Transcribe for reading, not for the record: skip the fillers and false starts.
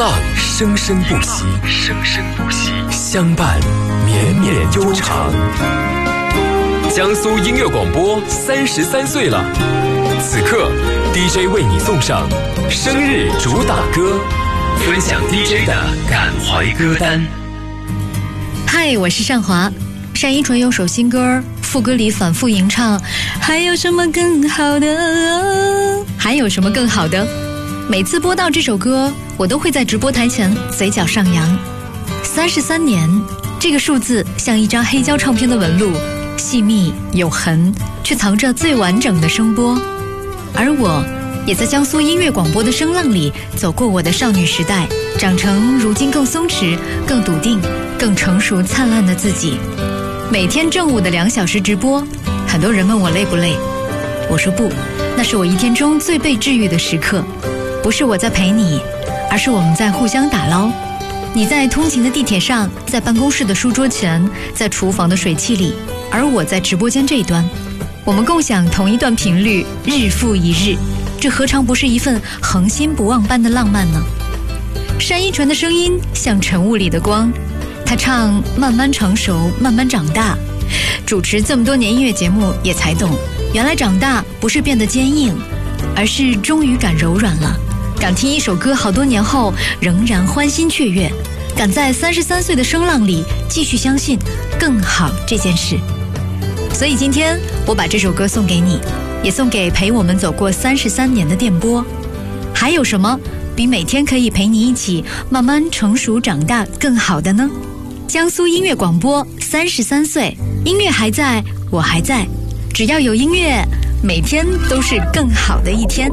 浪生生不息，相伴绵绵悠长。江苏音乐广播33岁了，此刻 DJ 为你送上生日主打歌，分享 DJ 的感怀歌单。 嗨，我是单华。单依纯有首新歌，副歌里反复吟唱，还有什么更好的？还有什么更好的？每次播到这首歌，我都会在直播台前嘴角上扬。33年，这个数字像一张黑胶唱片的纹路，细密有痕，却藏着最完整的声波。而我也在江苏音乐广播的声浪里走过我的少女时代，长成如今更松弛、更笃定、更成熟灿烂的自己。每天正午的2小时直播，很多人问我累不累，我说不，那是我一天中最被治愈的时刻。不是我在陪你，而是我们在互相打捞。你在通勤的地铁上，在办公室的书桌前，在厨房的水器里，而我在直播间这一端，我们共享同一段频率，日复一日，这何尝不是一份恒心不忘般的浪漫呢？单依纯的声音像晨雾里的光，她唱慢慢成熟，慢慢长大。主持这么多年音乐节目，也才懂，原来长大不是变得坚硬，而是终于敢柔软了，敢听一首歌好多年后仍然欢欣雀跃，敢在33岁的声浪里继续相信更好这件事。所以今天我把这首歌送给你，也送给陪我们走过33年的电波。还有什么比每天可以陪你一起慢慢成熟长大更好的呢？江苏音乐广播33岁，音乐还在，我还在，只要有音乐，每天都是更好的一天。